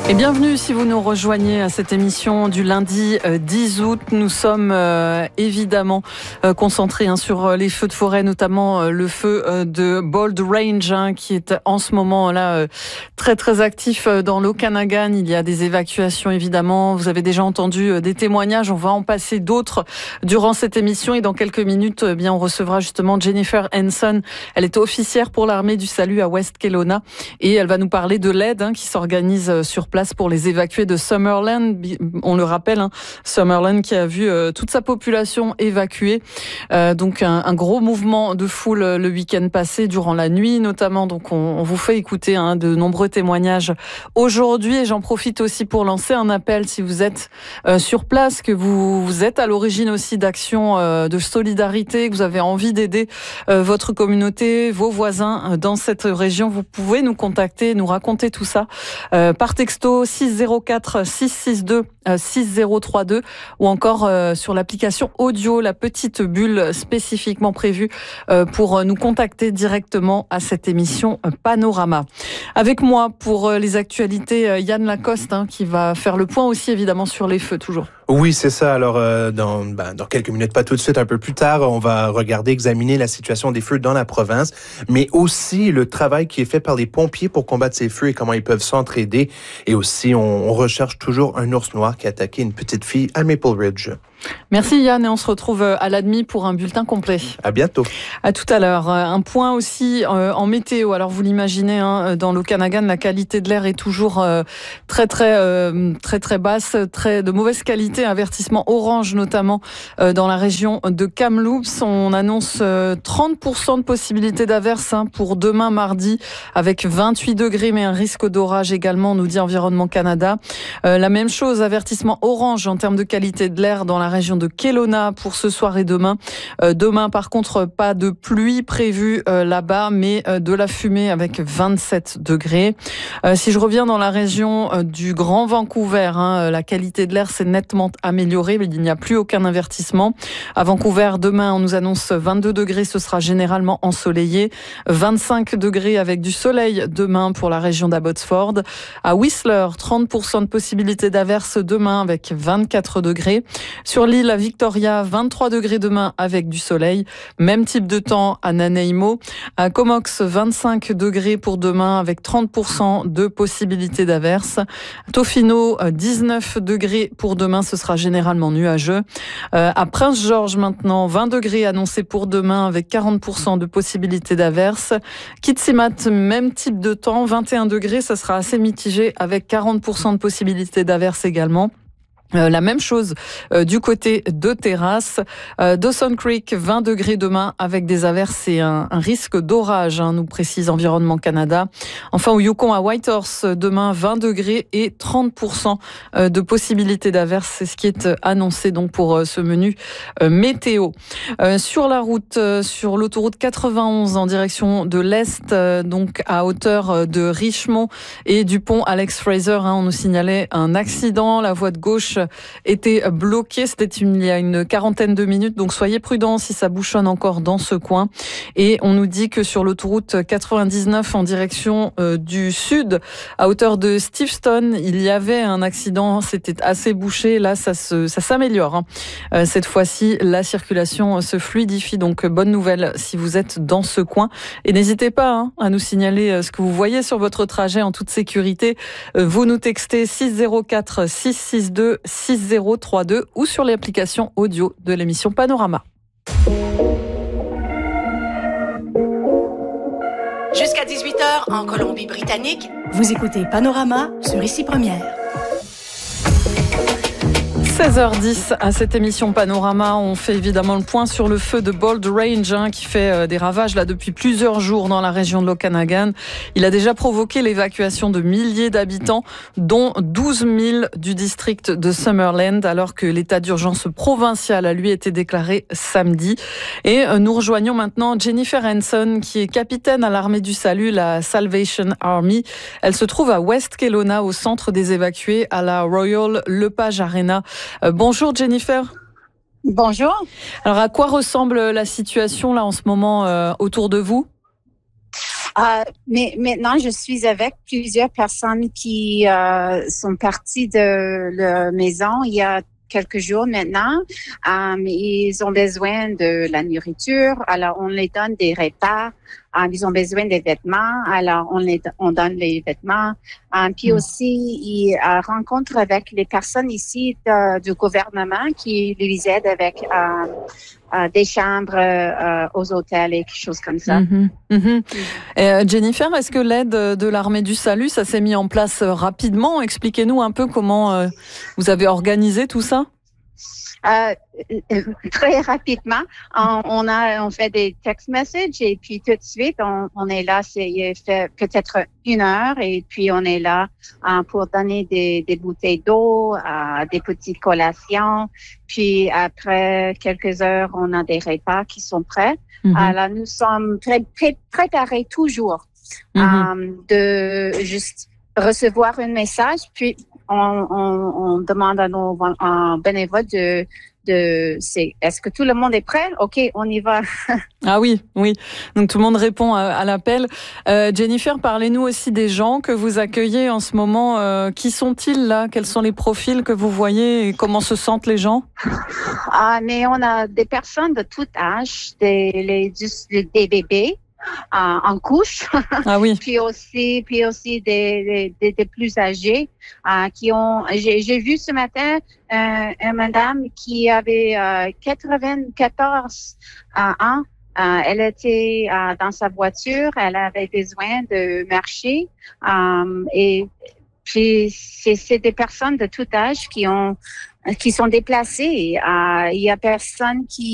Et bienvenue si vous nous rejoignez à cette émission du lundi 10 août. Nous sommes évidemment concentrés sur les feux de forêt, notamment le feu de Bold Range qui est en ce moment-là très très actif dans l'Okanagan. Il y a des évacuations évidemment. Vous avez déjà entendu des témoignages. On va en passer d'autres durant cette émission et dans quelques minutes, on recevra justement Jennifer Hanson. Elle est officière pour l'armée du salut à West Kelowna et elle va nous parler de l'aide qui s'organise sur place pour les évacuer de Summerland. On le rappelle, Summerland qui a vu toute sa population évacuée. Donc un gros mouvement de foule le week-end passé, durant la nuit notamment. Donc on vous fait écouter de nombreux témoignages aujourd'hui. Et j'en profite aussi pour lancer un appel si vous êtes sur place, que vous êtes à l'origine aussi d'actions de solidarité, que vous avez envie d'aider votre communauté, vos voisins dans cette région. Vous pouvez nous contacter, nous raconter tout ça par texto 604 662 6032 ou encore sur l'application audio, la petite bulle spécifiquement prévue pour nous contacter directement à cette émission Panorama. Avec moi pour les actualités, Yann Lacoste qui va faire le point aussi évidemment sur les feux toujours. Oui, c'est ça. Alors, dans quelques minutes, pas tout de suite, un peu plus tard, on va examiner la situation des feux dans la province, mais aussi le travail qui est fait par les pompiers pour combattre ces feux et comment ils peuvent s'entraider. Et aussi, on recherche toujours un ours noir qui a attaqué une petite fille à Maple Ridge. Merci Yann et on se retrouve à la demi pour un bulletin complet. À bientôt. À tout à l'heure. Un point aussi en météo. Alors vous l'imaginez, dans l'Okanagan, la qualité de l'air est toujours très basse, de mauvaise qualité. Avertissement orange notamment dans la région de Kamloops. On annonce 30% de possibilité d'averse pour demain mardi avec 28 degrés mais un risque d'orage également, nous dit Environnement Canada. La même chose, avertissement orange en termes de qualité de l'air dans la région de Kelowna pour ce soir et demain. Demain, par contre, pas de pluie prévue là-bas, mais de la fumée avec 27 degrés. Si je reviens dans la région du Grand Vancouver, la qualité de l'air s'est nettement améliorée, mais il n'y a plus aucun avertissement. À Vancouver, demain, on nous annonce 22 degrés, ce sera généralement ensoleillé. 25 degrés avec du soleil demain pour la région d'Abbotsford. À Whistler, 30% de possibilité d'averse demain avec 24 degrés. Sur l'île à Victoria, 23 degrés demain avec du soleil. Même type de temps à Nanaimo. À Comox, 25 degrés pour demain avec 30% de possibilité d'averse. Tofino, 19 degrés pour demain, ce sera généralement nuageux. À Prince George maintenant, 20 degrés annoncés pour demain avec 40% de possibilité d'averse. Kitimat, même type de temps, 21 degrés, ça sera assez mitigé avec 40% de possibilité d'averse également. La même chose du côté de Terrasse. Dawson Creek, 20 degrés demain avec des averses et un risque d'orage, nous précise Environnement Canada. Enfin, au Yukon à Whitehorse, demain 20 degrés et 30% de possibilité d'averse. C'est ce qui est annoncé donc pour ce menu météo. Sur la route, sur l'autoroute 91 en direction de l'Est, donc à hauteur de Richmond et du pont Alex Fraser, on nous signalait un accident. La voie de gauche était bloquée, c'était il y a une quarantaine de minutes, donc soyez prudents si ça bouchonne encore dans ce coin. Et on nous dit que sur l'autoroute 99 en direction du sud, à hauteur de Steveston, il y avait un accident, c'était assez bouché, là ça s'améliore. Cette fois-ci, la circulation se fluidifie, donc bonne nouvelle si vous êtes dans ce coin. Et n'hésitez pas à nous signaler ce que vous voyez sur votre trajet en toute sécurité. Vous nous textez 604 662 6032 ou sur l'application audio de l'émission Panorama. Jusqu'à 18h en Colombie-Britannique, vous écoutez Panorama sur Ici Première. 16h10 à cette émission Panorama, on fait évidemment le point sur le feu de Bold Range qui fait des ravages là depuis plusieurs jours dans la région de l'Okanagan. Il a déjà provoqué l'évacuation de milliers d'habitants, dont 12 000 du district de Summerland, alors que l'état d'urgence provincial a lui été déclaré samedi. Et nous rejoignons maintenant Jennifer Hanson, qui est capitaine à l'armée du salut, la Salvation Army. Elle se trouve à West Kelowna, au centre des évacués, à la Royal Lepage Arena. Bonjour Jennifer. Bonjour. Alors à quoi ressemble la situation là en ce moment autour de vous ? Mais maintenant, je suis avec plusieurs personnes qui sont parties de leur maison il y a quelques jours maintenant. Ils ont besoin de la nourriture, alors on les donne des repas. Ils ont besoin des vêtements, alors on donne les vêtements. Puis aussi, ils rencontrent avec les personnes ici du gouvernement qui les aident avec des chambres aux hôtels et quelque chose comme ça. Et Jennifer, est-ce que l'aide de l'Armée du Salut, ça s'est mis en place rapidement? Expliquez-nous un peu comment vous avez organisé tout ça. Très rapidement, on fait des text messages et puis tout de suite, on est là, il fait peut-être 1 heure et puis on est là pour donner des bouteilles d'eau, des petites collations. Puis après quelques heures, on a des repas qui sont prêts. Alors nous sommes préparés toujours de juste recevoir un message, puis on demande à nos bénévoles est-ce que tout le monde est prêt? OK, on y va. Ah oui. Donc tout le monde répond à l'appel. Jennifer, parlez-nous aussi des gens que vous accueillez en ce moment. Qui sont-ils là? Quels sont les profils que vous voyez et comment se sentent les gens? Mais on a des personnes de tout âge, des bébés. En couche. Ah oui. puis aussi des plus âgés qui ont. J'ai vu ce matin une madame qui avait 94 ans. Elle était dans sa voiture. Elle avait besoin de marcher. Et puis c'est des personnes de tout âge qui sont déplacées. Il y a personne qui